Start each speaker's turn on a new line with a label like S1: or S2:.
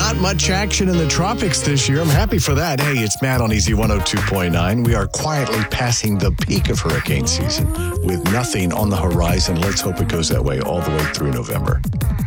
S1: Not much action in the tropics this year. I'm happy for that. Hey, it's Matt on Easy 102.9. We are quietly passing the peak of hurricane season with nothing on the horizon. Let's hope it goes that way all the way through November.